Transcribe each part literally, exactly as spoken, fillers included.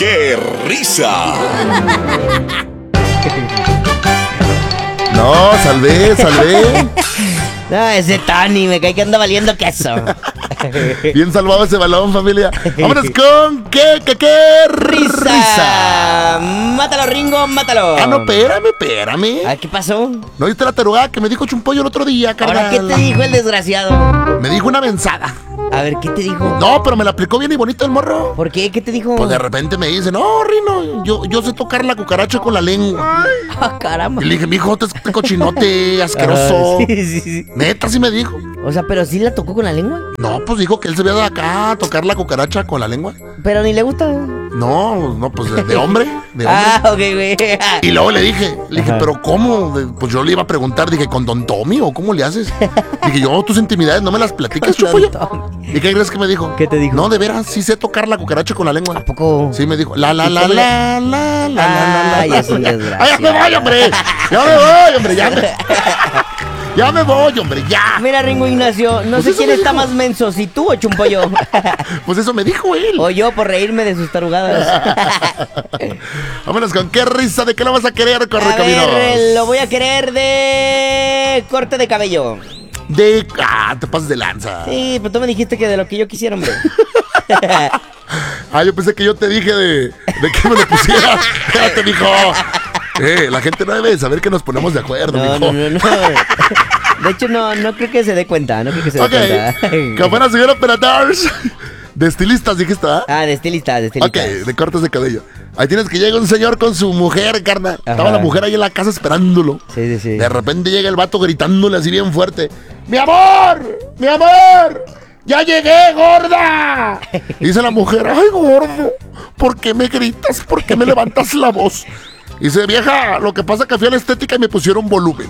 ¡Qué risa! No, salvé, salvé. No, ese Tony, me cae que anda valiendo queso. Bien salvado ese balón, familia. Vámonos con qué, qué, qué Risa. risa. Mátalo, Ringo, mátalo. Ah, no, espérame, espérame. Ah, ¿qué pasó? ¿No viste la tarugada que me dijo Chumpollo el otro día, carnal? ¿Ahora qué te dijo el desgraciado? Me dijo una mensada. A ver, ¿qué te dijo? No, pero me la aplicó bien y bonito el morro. ¿Por qué? ¿Qué te dijo? Pues de repente me dice, no, Rino, yo, yo sé tocar la cucaracha con la lengua. Ah, caramba. Y le dije, mijo, este este cochinote asqueroso. Ah, sí, sí, sí. Neta, sí me dijo. O sea, ¿pero sí la tocó con la lengua? No, pues dijo que él se veía de acá a tocar la cucaracha con la lengua. Pero ni le gusta. No, no, pues de, de hombre, de hombre. Ah, ok, güey. Y luego le dije, le dije, Ajá. ¿pero cómo? De- Pues yo le iba a preguntar, dije, ¿con Don Tommy o cómo le haces? Dije, yo, tus intimidades no me las platicas, Con Chupollo. Don Tommy. ¿Y qué crees que me dijo? ¿Qué te dijo? No, de veras, sí sé tocar la cucaracha con la lengua. ¿A poco? Sí, me dijo, la, la, ¿Y la, cómo le- la, la, la, la, la, Ay, la, es un la. desgraciado. ¡Ay, ya me voy, hombre! ¡Ya me voy, hombre! ¡Ya me, ya me voy, hombre! ¡Ya! Mira, Ringo Ignacio, no Pues sé eso quién me está dijo. más menso, si tú o Chumpollo. Pues eso me dijo él. O yo por reírme de sus tarugadas. Vámonos con qué risa, ¿de qué lo vas a querer, corre A caminos? ver, eh, lo voy a querer de corte de cabello. De... Ah, te pasas de lanza. Sí, pero tú me dijiste que de lo que yo quisiera, hombre. Ah, yo pensé que yo te dije de, de que me lo pusiera. Espérate, mijo. Eh, la gente no debe de saber que nos ponemos de acuerdo, No, mijo. no, no, no. De hecho, no, no creo que se dé cuenta, no creo que se dé Ok. cuenta. Campana, señor operadores. De estilistas, dijiste, ¿ah? Ah, de estilista, de Ok, estilista. de cortes de cabello. Ahí tienes que llega un señor con su mujer, carnal. Estaba Ajá. la mujer ahí en la casa esperándolo. Sí, sí, sí. De repente llega el vato gritándole así bien fuerte. ¡Mi amor! ¡Mi amor! ¡Ya llegué, gorda! Y dice la mujer, ¡ay, gordo! ¿Por qué me gritas? ¿Por qué me levantas la voz? Y dice, vieja, lo que pasa es que fui a la estética y me pusieron volumen.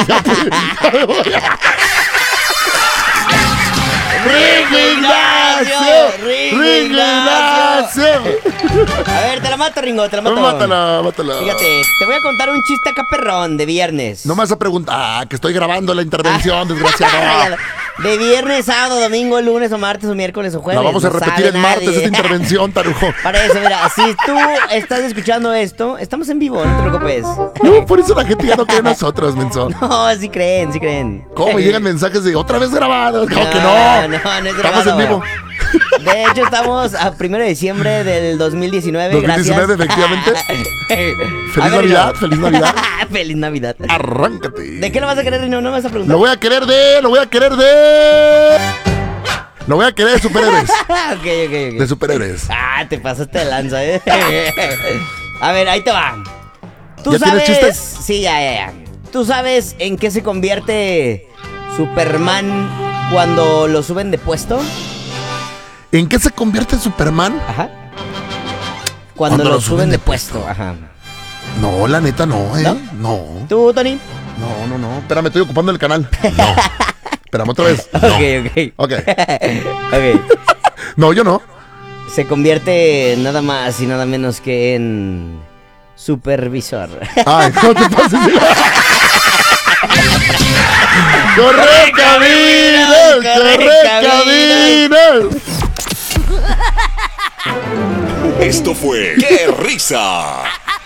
¡Ringo Ignacio! Ringo ¡Ringo Ignacio! A ver, te la mato, Ringo, te la mato. Mátala, mátala. Fíjate, te voy a contar un chiste acá perrón de viernes. No me vas a preguntar, ah, que estoy grabando la intervención, desgraciado. De viernes, sábado, domingo, lunes o martes o miércoles o jueves. La vamos a no repetir sabe en martes, nadie. esta intervención, tarujo. Para eso, mira, si tú estás escuchando esto, estamos en vivo, no te preocupes. No, por eso la gente ya no cree en nosotros, mensón. No, sí creen, sí creen. ¿Cómo me llegan mensajes de otra vez grabado? Como No, que no. no, no es Estamos grabado. en vivo. De hecho, estamos a primero de diciembre del dos mil diecinueve, dos mil diecinueve, gracias. efectivamente. A Feliz ver, Navidad, Rino. feliz Navidad. Feliz Navidad. Arráncate. ¿De qué lo vas a querer, Rino? No me vas a preguntar. Lo voy a querer de, lo voy a querer de. Lo voy a querer de superhéroes. ok, ok, ok. De superhéroes. Ah, te pasaste de lanza, eh. A ver, ahí te va. ¿Tú ¿Ya sabes? tienes chistes? Sí, ya, ya, ya. ¿Tú sabes en qué se convierte Superman cuando lo suben de puesto? ¿En qué se convierte Superman? Ajá. Cuando, lo, suben, de puesto. Ajá. No, la neta no, ¿eh? ¿No? No. ¿Tú, Tony? No, no, no. Espérame, estoy ocupando el canal. No. Espérame otra vez. No. Ok, ok. Ok. Ok. No, yo no. Se convierte nada más y nada menos que en supervisor. Ay, no te pases. ¡Corre, caminos! ¡Corre, caminos! Esto fue ¡Qué risa!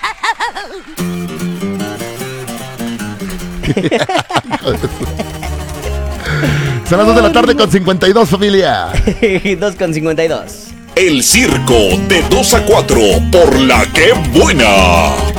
Son las dos de la tarde con cincuenta y dos, familia. dos con cincuenta y dos. El circo de dos a cuatro por la que buena.